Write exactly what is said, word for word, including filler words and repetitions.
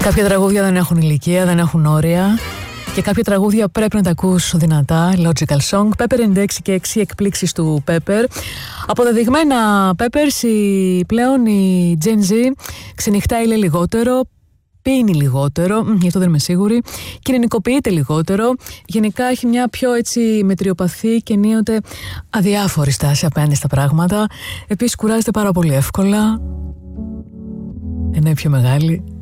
Κάποια τραγούδια δεν έχουν ηλικία, δεν έχουν όρια. Και κάποια τραγούδια πρέπει να τα ακούς δυνατά. Logical Song, Pepper ενενήντα έξι και έξι, εκπλήξεις του Pepper. Αποδεδειγμένα Peppers, η, πλέον η Gen Z ξενυχτάει λέει λιγότερο, πίνει λιγότερο, γι' αυτό δεν είμαι σίγουρη, κοινωνικοποιείται λιγότερο, γενικά έχει μια πιο έτσι μετριοπαθή και ενίοτε αδιάφορη στάση απέναντι στα πράγματα. Επίσης κουράζεται πάρα πολύ εύκολα, ενώ είναι πιο μεγάλη.